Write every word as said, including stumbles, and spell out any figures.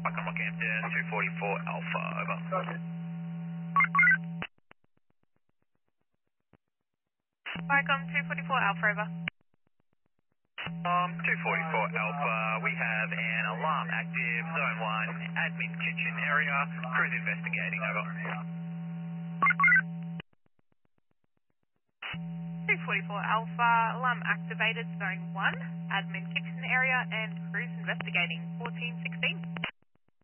Welcome, Rockhampton, two forty-four Alpha, over. Welcome, two forty-four Alpha, over. Um, two forty-four Alpha, we have an alarm active, zone one, admin kitchen area, crews investigating, over. two forty-four Alpha, alarm activated, zone one, admin kitchen area, and crews investigating, fourteen sixteen.